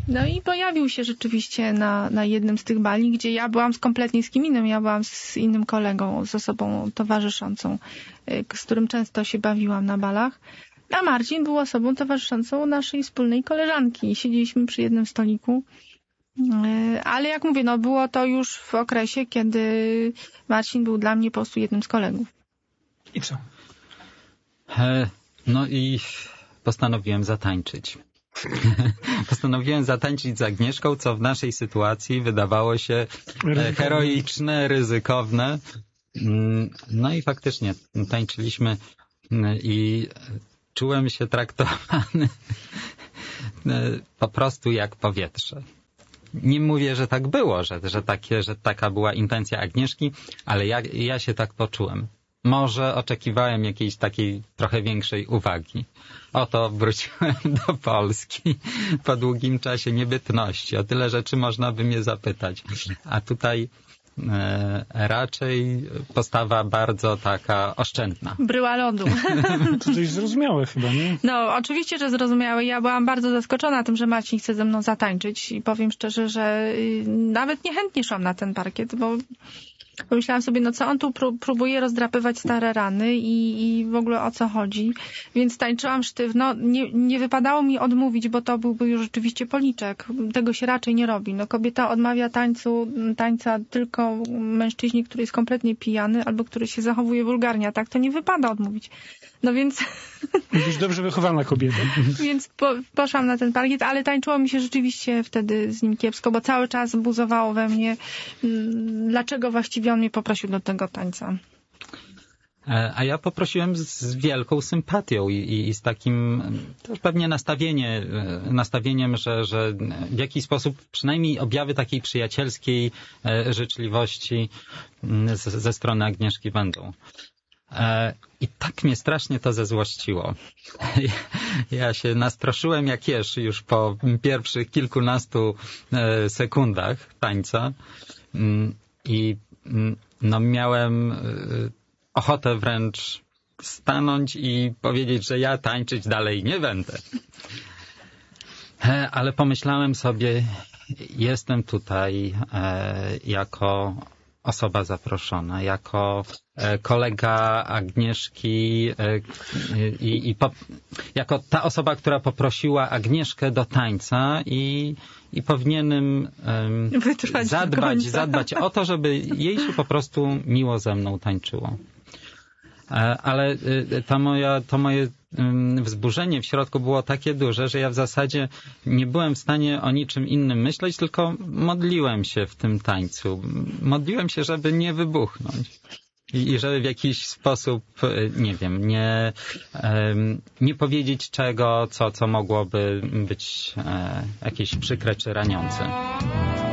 No i pojawił się rzeczywiście na jednym z tych bali, gdzie ja byłam kompletnie z kim innym. Ja byłam z innym kolegą, z osobą towarzyszącą, z którym często się bawiłam na balach. A Marcin był osobą towarzyszącą naszej wspólnej koleżanki. Siedzieliśmy przy jednym stoliku. Ale jak mówię, no było to już w okresie, kiedy Marcin był dla mnie po prostu jednym z kolegów. I co? No i postanowiłem zatańczyć. Postanowiłem zatańczyć z Agnieszką, co w naszej sytuacji wydawało się heroiczne, ryzykowne. No i faktycznie tańczyliśmy i czułem się traktowany po prostu jak powietrze. Nie mówię, że tak było, że taka była intencja Agnieszki, ale ja się tak poczułem. Może oczekiwałem jakiejś takiej trochę większej uwagi. Oto wróciłem do Polski po długim czasie niebytności. O tyle rzeczy można by mnie zapytać. A tutaj raczej postawa bardzo taka oszczędna. Bryła lodu. To dość zrozumiałe chyba, nie? No, oczywiście, że zrozumiałe. Ja byłam bardzo zaskoczona tym, że Marcin chce ze mną zatańczyć i powiem szczerze, że nawet niechętnie szłam na ten parkiet, bo pomyślałam sobie, no co on tu próbuje rozdrapywać stare rany i w ogóle o co chodzi. Więc tańczyłam sztywno. Nie wypadało mi odmówić, bo to byłby już rzeczywiście policzek. Tego się raczej nie robi. No, kobieta odmawia tańca tylko mężczyźnie, który jest kompletnie pijany albo który się zachowuje wulgarnie, a tak to nie wypada odmówić. No więc... Już dobrze wychowana kobieta. Więc poszłam na ten parkiet, ale tańczyło mi się rzeczywiście wtedy z nim kiepsko, bo cały czas buzowało we mnie, dlaczego właściwie on mnie poprosił do tego tańca. A ja poprosiłem z wielką sympatią i z takim też pewnie nastawieniem, że w jakiś sposób przynajmniej objawy takiej przyjacielskiej życzliwości ze strony Agnieszki będą. I tak mnie strasznie to zezłościło. Ja się nastraszyłem jak jeż już po pierwszych kilkunastu sekundach tańca i no miałem ochotę wręcz stanąć i powiedzieć, że ja tańczyć dalej nie będę. Ale pomyślałem sobie, jestem tutaj jako osoba zaproszona, jako kolega Agnieszki jako ta osoba, która poprosiła Agnieszkę do tańca i powinienem zadbać o to, żeby jej się po prostu miło ze mną tańczyło. Ale to moje wzburzenie w środku było takie duże, że ja w zasadzie nie byłem w stanie o niczym innym myśleć, tylko modliłem się w tym tańcu. Modliłem się, żeby nie wybuchnąć. I żeby w jakiś sposób, nie wiem, nie powiedzieć czego, co mogłoby być jakieś przykre czy raniące.